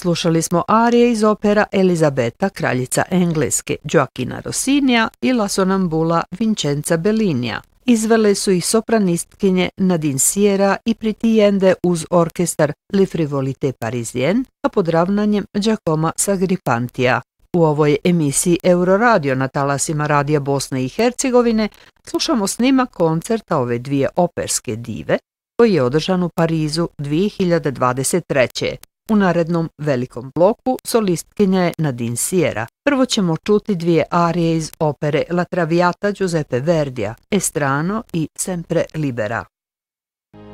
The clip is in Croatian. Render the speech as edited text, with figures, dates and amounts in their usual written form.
Slušali smo arije iz opera Elizabeta, kraljica Engleske, Gioacchina Rossinija i La Sonnambula Vincenza Bellinija. Izvele su ih sopranistkinje Nadine Sierra i Pritiende uz orkestar Le Frivolité Parisienne, a pod ravnanjem Giacomo Sagripantija. U ovoj emisiji Euroradio na talasima Radija Bosne i Hercegovine slušamo snimak koncerta ove dvije operske dive koji je održan u Parizu 2023. U narednom velikom bloku solistkinja je Nadine Sierra. Prvo ćemo čuti dvije arije iz opere La Traviata Giuseppe Verdija, Estrano i Sempre Libera.